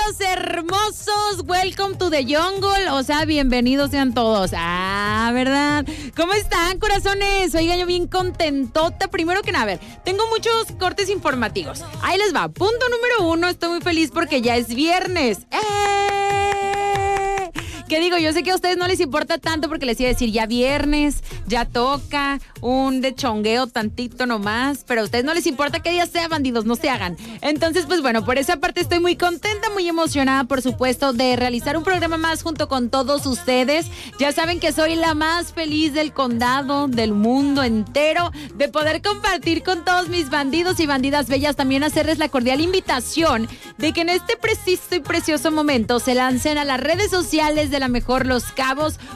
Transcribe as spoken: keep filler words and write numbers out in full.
bellos, hermosos, welcome to the jungle, o sea, bienvenidos sean todos. Ah, ¿verdad? ¿Cómo están, corazones? Oigan, yo bien contentota. Primero que nada, a ver, tengo muchos cortes informativos. Ahí les va. Punto número uno, estoy muy feliz porque ya es viernes. ¡Eh! ¿Qué digo? Yo sé que a ustedes no les importa tanto porque les iba a decir ya viernes, ya toca un de chongueo tantito nomás, pero a ustedes no les importa qué día sea, bandidos, no se hagan. Entonces, pues bueno, por esa parte estoy muy contenta, muy emocionada, por supuesto, de realizar un programa más junto con todos ustedes. Ya saben que soy la más feliz del condado, del mundo entero, de poder compartir con todos mis bandidos y bandidas bellas, también hacerles la cordial invitación de que en este preciso y precioso momento se lancen a las redes sociales de La Mejor Los Cabos